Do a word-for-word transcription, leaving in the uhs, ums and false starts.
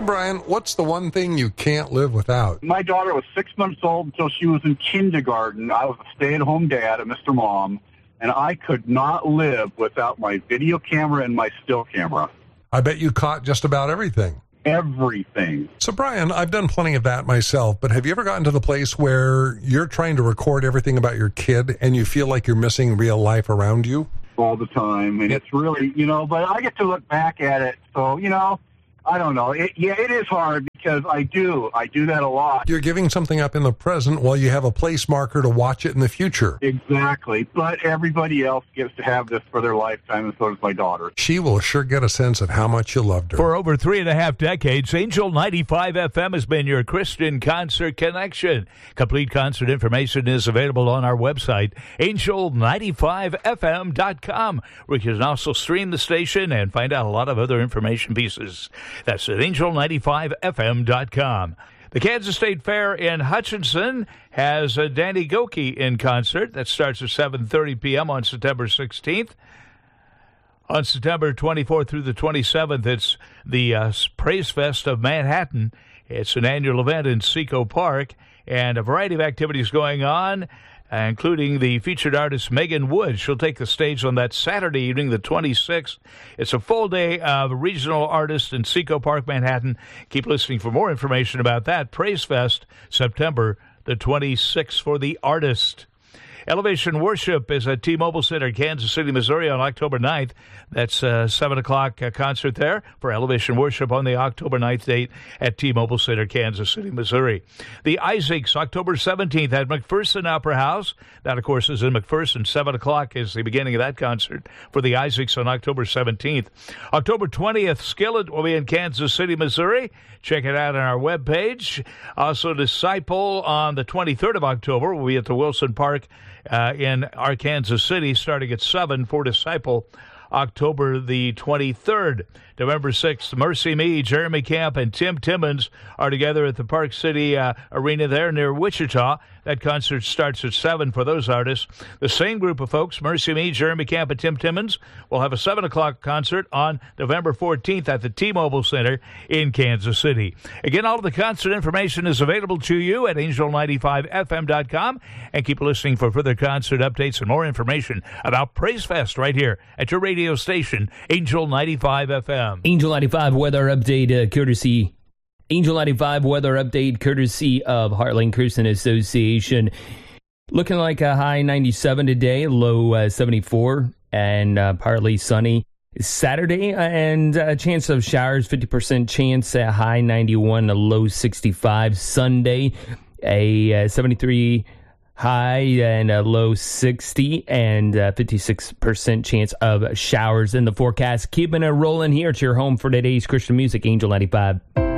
Brian, what's the one thing you can't live without? My daughter was six months old until she was in kindergarten. I was a stay-at-home dad at Mister Mom, and I could not live without my video camera and my still camera. I bet you caught just about everything. Everything. So, Brian, I've done plenty of that myself, but have you ever gotten to the place where you're trying to record everything about your kid and you feel like you're missing real life around you? All the time, and it's really, you know, but I get to look back at it, so, you know, I don't know. It, yeah, it is hard because I do. I do that a lot. You're giving something up in the present while you have a place marker to watch it in the future. Exactly. But everybody else gets to have this for their lifetime, and so does my daughter. She will sure get a sense of how much you loved her. For over three and a half decades, Angel ninety-five F M has been your Christian concert connection. Complete concert information is available on our website, angel ninety-five f m dot com, where you can also stream the station and find out a lot of other information pieces. That's at angel ninety-five f m dot com. The Kansas State Fair in Hutchinson has uh, Danny Gokey in concert. That starts at seven thirty p.m. on September sixteenth. On September twenty-fourth through the twenty-seventh, it's the uh, Praise Fest of Manhattan. It's an annual event in Seco Park, and a variety of activities going on, including the featured artist Megan Wood. She'll take the stage on that Saturday evening, the twenty-sixth. It's a full day of regional artists in Seco Park, Manhattan. Keep listening for more information about that. Praise Fest, September the twenty-sixth for the artist. Elevation Worship is at T-Mobile Center, Kansas City, Missouri on October ninth. That's a seven o'clock uh, concert there for Elevation Worship on the October ninth date at T-Mobile Center, Kansas City, Missouri. The Isaacs, October seventeenth at McPherson Opera House. That, of course, is in McPherson. seven o'clock is the beginning of that concert for the Isaacs on October seventeenth. October twentieth, Skillet will be in Kansas City, Missouri. Check it out on our webpage. Also, Disciple on the twenty-third of October will be at the Wilson Park uh, in Arkansas City, starting at seven for Disciple. October the twenty-third. November sixth, Mercy Me, Jeremy Camp, and Tim Timmons are together at the Park City uh, Arena there near Wichita. That concert starts at seven for those artists. The same group of folks, Mercy Me, Jeremy Camp, and Tim Timmons, will have a seven o'clock concert on November fourteenth at the T-Mobile Center in Kansas City. Again, all of the concert information is available to you at angel ninety-five f m dot com. And keep listening for further concert updates and more information about Praise Fest right here at your radio station, Angel ninety-five F M. Angel ninety-five weather update, uh, courtesy Angel ninety-five weather update, courtesy of Heartland Christian Association. Looking like a high ninety-seven today, low uh, seventy-four, and uh, partly sunny. Saturday, and a chance of showers, fifty percent chance, a high ninety-one, a low sixty-five. Sunday, a uh, seventy-three high and a low sixty, and uh, fifty-six percent chance of showers in the forecast. Keeping it rolling here. It's your home for today's Christian music, Angel ninety-five.